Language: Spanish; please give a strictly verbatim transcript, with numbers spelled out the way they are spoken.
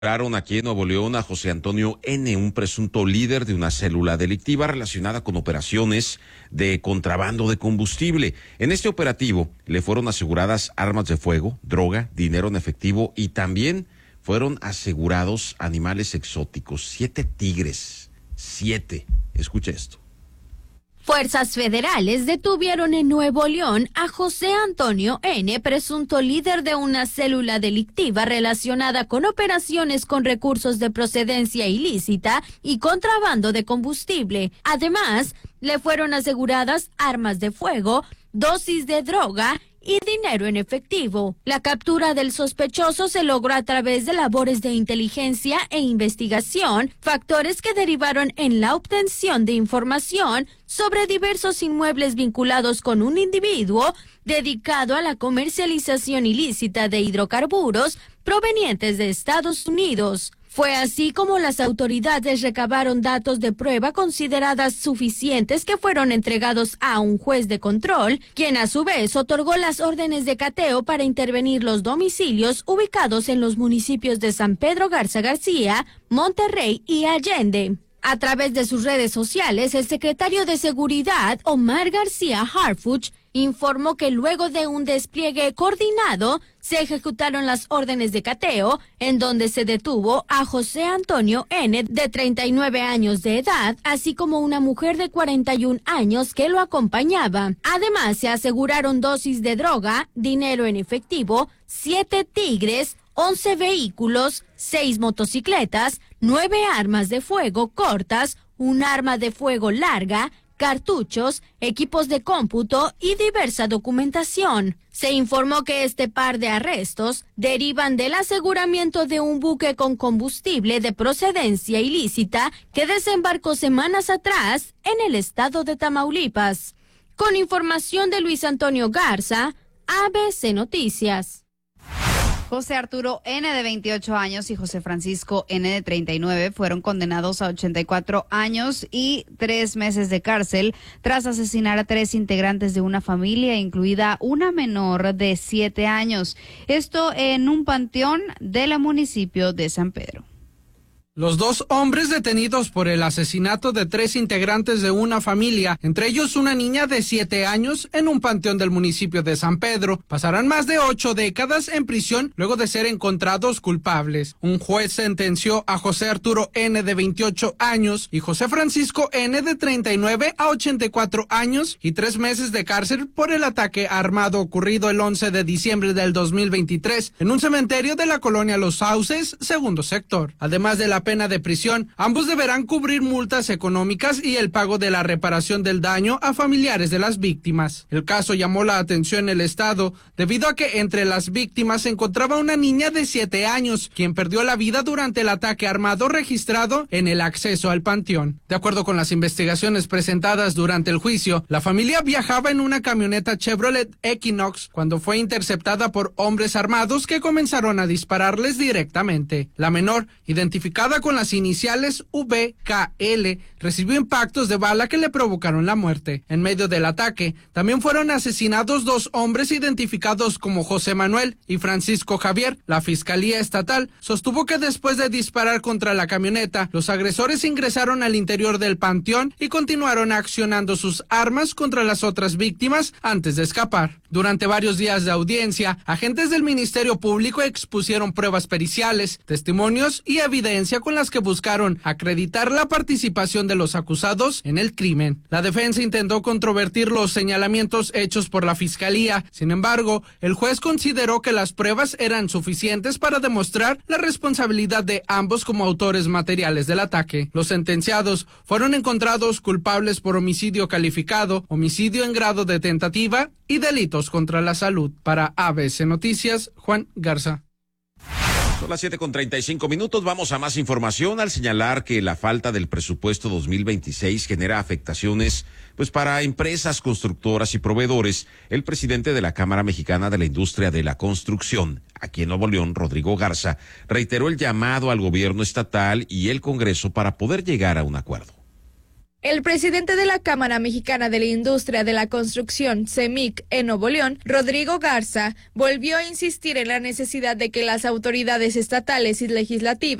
Capturaron aquí en Nuevo León a José Antonio N., un presunto líder de una célula delictiva relacionada con operaciones de contrabando de combustible. En este operativo le fueron aseguradas armas de fuego, droga, dinero en efectivo y también fueron asegurados animales exóticos, siete tigres, siete. Escuche esto. Fuerzas federales detuvieron en Nuevo León a José Antonio N., presunto líder de una célula delictiva relacionada con operaciones con recursos de procedencia ilícita y contrabando de combustible. Además, le fueron aseguradas armas de fuego, dosis de droga y dinero en efectivo. La captura del sospechoso se logró a través de labores de inteligencia e investigación, factores que derivaron en la obtención de información sobre diversos inmuebles vinculados con un individuo dedicado a la comercialización ilícita de hidrocarburos provenientes de Estados Unidos. Fue así como las autoridades recabaron datos de prueba consideradas suficientes que fueron entregados a un juez de control, quien a su vez otorgó las órdenes de cateo para intervenir los domicilios ubicados en los municipios de San Pedro Garza García, Monterrey y Allende. A través de sus redes sociales, el secretario de Seguridad, Omar García Harfuch, informó que luego de un despliegue coordinado, se ejecutaron las órdenes de cateo, en donde se detuvo a José Antonio N., de treinta y nueve años de edad, así como una mujer de cuarenta y un años que lo acompañaba. Además, se aseguraron dosis de droga, dinero en efectivo, siete tigres, once vehículos, seis motocicletas, nueve armas de fuego cortas, un arma de fuego larga, cartuchos, equipos de cómputo y diversa documentación. Se informó que este par de arrestos derivan del aseguramiento de un buque con combustible de procedencia ilícita que desembarcó semanas atrás en el estado de Tamaulipas. Con información de Luis Antonio Garza, A B C Noticias. José Arturo N., de veintiocho años, y José Francisco N., de treinta y nueve, fueron condenados a ochenta y cuatro años y tres meses de cárcel tras asesinar a tres integrantes de una familia, incluida una menor de siete años. Esto en un panteón del municipio de San Pedro. Los dos hombres detenidos por el asesinato de tres integrantes de una familia, entre ellos una niña de siete años, en un panteón del municipio de San Pedro, pasarán más de ocho décadas en prisión luego de ser encontrados culpables. Un juez sentenció a José Arturo N., de veintiocho años, y José Francisco N., de treinta y nueve, a ochenta y cuatro años y tres meses de cárcel por el ataque armado ocurrido el once de diciembre del dos mil veintitrés en un cementerio de la colonia Los Sauces, segundo sector. Además de la pena de prisión, ambos deberán cubrir multas económicas y el pago de la reparación del daño a familiares de las víctimas. El caso llamó la atención del Estado debido a que entre las víctimas se encontraba una niña de siete años, quien perdió la vida durante el ataque armado registrado en el acceso al panteón. De acuerdo con las investigaciones presentadas durante el juicio, la familia viajaba en una camioneta Chevrolet Equinox cuando fue interceptada por hombres armados que comenzaron a dispararles directamente. La menor, identificada con las iniciales V K L, recibió impactos de bala que le provocaron la muerte. En medio del ataque, también fueron asesinados dos hombres identificados como José Manuel y Francisco Javier. La Fiscalía Estatal sostuvo que después de disparar contra la camioneta, los agresores ingresaron al interior del panteón y continuaron accionando sus armas contra las otras víctimas antes de escapar. Durante varios días de audiencia, agentes del Ministerio Público expusieron pruebas periciales, testimonios y evidencia con las que buscaron acreditar la participación de los acusados en el crimen. La defensa intentó controvertir los señalamientos hechos por la Fiscalía. Sin embargo, el juez consideró que las pruebas eran suficientes para demostrar la responsabilidad de ambos como autores materiales del ataque. Los sentenciados fueron encontrados culpables por homicidio calificado, homicidio en grado de tentativa y delitos contra la salud. Para A B C Noticias, Juan Garza. Son las siete con treinta y cinco minutos. Vamos a más información al señalar que la falta del presupuesto dos mil veintiséis genera afectaciones pues para empresas constructoras y proveedores. El presidente de la Cámara Mexicana de la Industria de la Construcción, aquí en Nuevo León, Rodrigo Garza, reiteró el llamado al gobierno estatal y el Congreso para poder llegar a un acuerdo. El presidente de la Cámara Mexicana de la Industria de la Construcción, CEMIC, en Nuevo León, Rodrigo Garza, volvió a insistir en la necesidad de que las autoridades estatales y legislativas